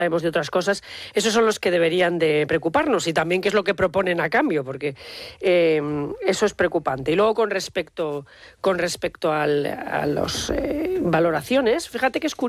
sabemos de otras cosas, esos son los que deberían de preocuparnos, y también qué es lo que proponen a cambio, porque eso es preocupante. Y luego con respecto a las valoraciones, fíjate que es curioso.